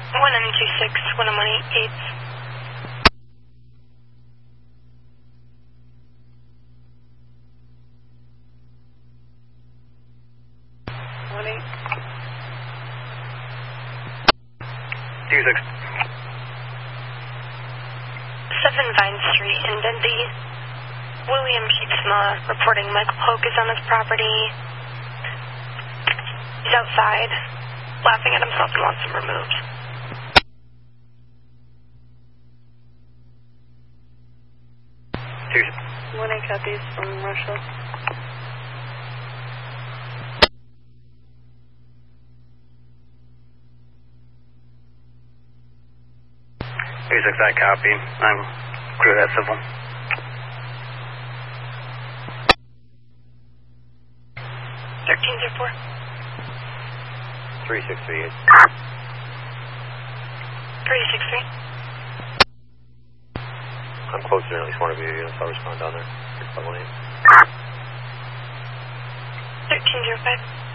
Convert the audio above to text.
1926, 118. Six. 7 Vine Street in Benzie. William Sheepsma reporting Michael Polk is on his property. He's outside, laughing at himself and wants him removed. Two. 1-8 copies from Marshall. Music, that copy. I'm crew that civil. 1304. 3638. 363. I'm close to at least one of you units. I'll respond down there. 618. 1305.